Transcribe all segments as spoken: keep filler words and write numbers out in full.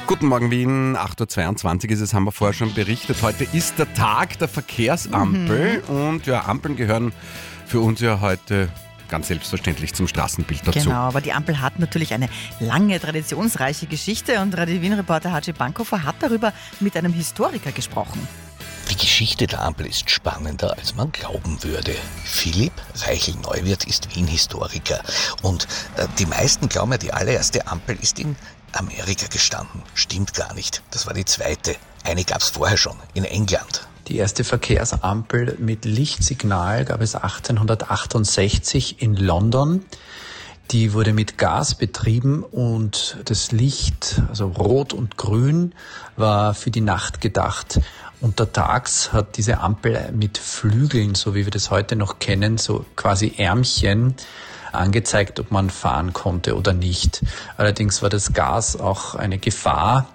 Guten Morgen Wien, acht Uhr zweiundzwanzig ist es, haben wir vorher schon berichtet. Heute ist der Tag der Verkehrsampel mhm. und ja, Ampeln gehören für uns ja heute ganz selbstverständlich zum Straßenbild dazu. Genau, aber die Ampel hat natürlich eine lange, traditionsreiche Geschichte und Radio Wien-Reporter Haji Bankhofer hat darüber mit einem Historiker gesprochen. Die Geschichte der Ampel ist spannender, als man glauben würde. Philipp Reichel-Neuwirth ist Wien-Historiker und äh, die meisten glauben ja, die allererste Ampel ist in Amerika gestanden. Stimmt gar nicht. Das war die zweite. Eine gab es vorher schon, in England. Die erste Verkehrsampel mit Lichtsignal gab es achtzehnhundertachtundsechzig in London. Die wurde mit Gas betrieben und das Licht, also rot und grün, war für die Nacht gedacht. Untertags hat diese Ampel mit Flügeln, so wie wir das heute noch kennen, so quasi Ärmchen, angezeigt, ob man fahren konnte oder nicht. Allerdings war das Gas auch eine Gefahr.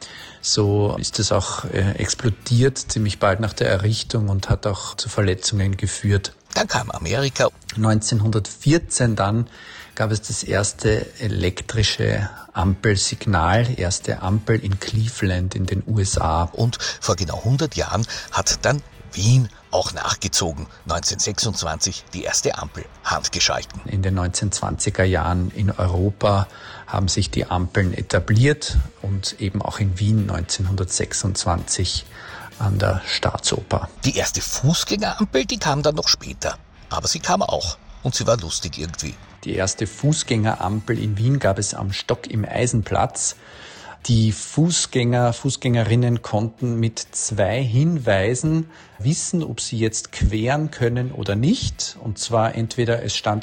So ist es auch äh, explodiert ziemlich bald nach der Errichtung und hat auch zu Verletzungen geführt. Dann kam Amerika. neunzehnhundertvierzehn dann gab es das erste elektrische Ampelsignal, erste Ampel in Cleveland in den U S A. Und vor genau hundert Jahren hat dann Wien auch nachgezogen. neunzehnhundertsechsundzwanzig die erste Ampel handgeschalten. In den neunzehnhundertzwanziger Jahren in Europa haben sich die Ampeln etabliert und eben auch in Wien neunzehnhundertsechsundzwanzig an der Staatsoper. Die erste Fußgängerampel, die kam dann noch später. Aber sie kam auch und sie war lustig irgendwie. Die erste Fußgängerampel in Wien gab es am Stock im Eisenplatz. Die Fußgänger, Fußgängerinnen konnten mit zwei Hinweisen wissen, ob sie jetzt queren können oder nicht. Und zwar entweder es stand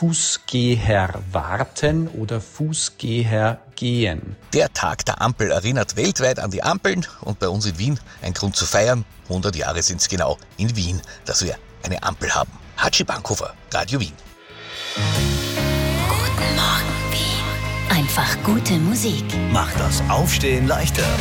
Fußgeher warten oder Fußgeher gehen. Der Tag der Ampel erinnert weltweit an die Ampeln und bei uns in Wien ein Grund zu feiern. hundert Jahre sind es genau in Wien, dass wir eine Ampel haben. Haji Bankhofer, Radio Wien. Guten Morgen, Wien. Einfach gute Musik. Macht das Aufstehen leichter.